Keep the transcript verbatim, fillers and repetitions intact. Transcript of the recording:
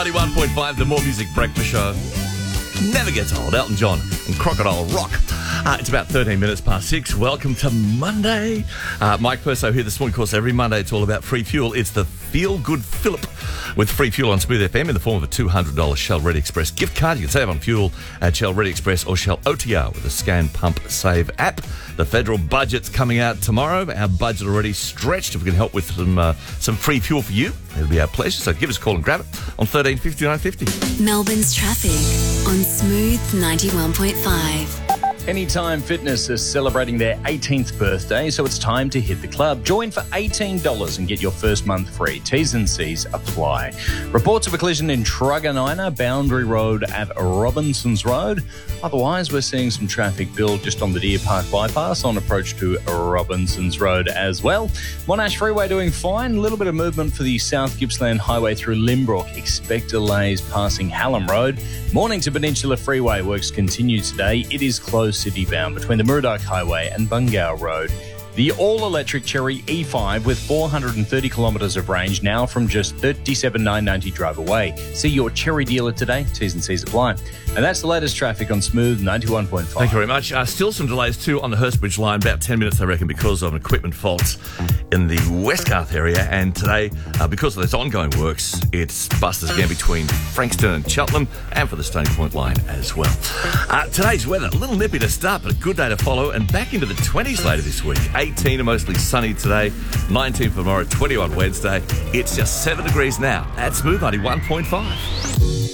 ninety-one point five, the More Music Breakfast Show. Never gets old. Elton John and Crocodile Rock. Uh, it's about thirteen minutes past six. Welcome to Monday. Uh, Mike Perso here this morning. Of course, every Monday it's all about free fuel. It's the Feel Good Phillip with free fuel on Smooth F M in the form of a two hundred dollars Shell Red Express gift card. You can save on fuel at Shell Red Express or Shell O T R with the Scan Pump Save app. The federal budget's coming out tomorrow. Our budget already stretched. If we can help with some uh, some free fuel for you, it'll be our pleasure. So give us a call and grab it on thirteen fifty-nine fifty. Melbourne's traffic on Smooth ninety-one point five. Anytime Fitness is celebrating their eighteenth birthday, so it's time to hit the club. Join for eighteen dollars and get your first month free. T's and C's apply. Reports of a collision in Truganina, Boundary Road at Robinson's Road. Otherwise, we're seeing some traffic build just on the Deer Park bypass on approach to Robinson's Road as well. Monash Freeway doing fine. A little bit of movement for the South Gippsland Highway through Limbrook. Expect delays passing Hallam Road. Mornington Peninsula Freeway works continue today. It is closed city bound between the Murdoch Highway and Bungao Road. The all-electric Chery E five with four hundred thirty kilometres of range now from just thirty-seven thousand nine hundred ninety drive away. See your Chery dealer today. T's and C's apply. And that's the latest traffic on Smooth ninety-one point five. Thank you very much. Uh, still some delays too on the Hurstbridge line, about ten minutes I reckon, because of an equipment fault in the Westgarth area. And today, uh, because of those ongoing works, it's busters again between Frankston and Cheltenham and for the Stony Point line as well. Uh, today's weather, a little nippy to start, but a good day to follow, and back into the twenties later this week. eighteen and mostly sunny today, nineteen for tomorrow, twenty on Wednesday. It's just seven degrees now at Smooth ninety-one point five.